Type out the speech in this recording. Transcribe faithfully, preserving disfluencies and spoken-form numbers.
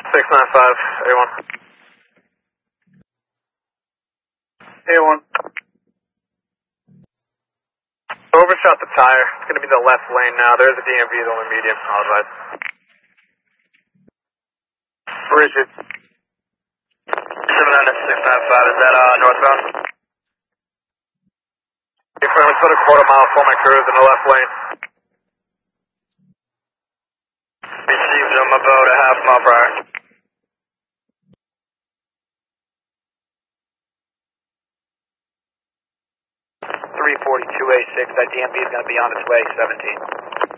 six nine five, A one. A one. Overshot the tire. It's going to be the left lane now. There's a D M V, the only medium. I'll advise. Bridget. seven nine six nine five, is that uh, northbound? If I put a quarter mile for my cruise in the left lane. Received them about a half mile prior. three forty-two A six, that D M V is going to be on its way, seventeen.